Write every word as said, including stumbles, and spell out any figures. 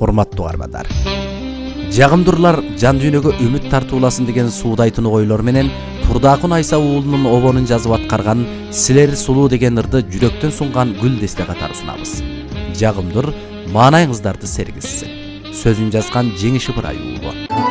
урматтуу угармандар. Жагымдуулар жан дүйнөгө үмүт тартууласын деген суудайтын ойлор менен Турдакун Айса уулунун обонун жазып аткарган Силер сулуу деген ырды жүрөктөн сунган гүл десте катары сунабыз. Жагымдуур маанайыңыздарды сергизсин. Сөзүн жазган Жеңиш Ыбырай уулу.